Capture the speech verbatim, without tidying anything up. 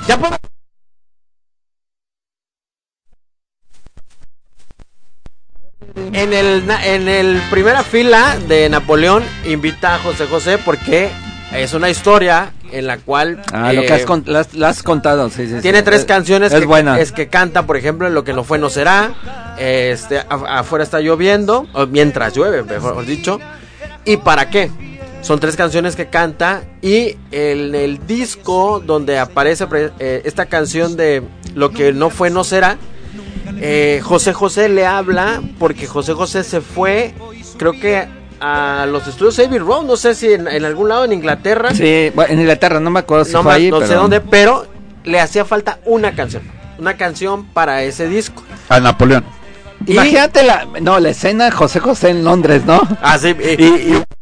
Ya puedo. En el, en el primera fila de Napoleón invita a José José porque es una historia en la cual ah, eh, lo que has, con, las, las has contado sí, sí, tiene sí. tres canciones es que, buena. es que canta, por ejemplo, Lo que no fue no será, este, a, afuera está lloviendo, o mientras llueve, mejor dicho, y para qué. Son tres canciones que canta y en el, el disco donde aparece eh, esta canción de Lo que no fue no será, eh, José José le habla porque José José se fue, creo que a los estudios Abbey Road, no sé si en, en algún lado en Inglaterra. Sí, bueno, en Inglaterra, no me acuerdo si no fue me, ahí, no pero... sé dónde, pero le hacía falta una canción, una canción para ese disco. A Napoleón. ¿Y? Imagínate la, no, la escena José José en Londres, ¿no? Ah, sí, y, y,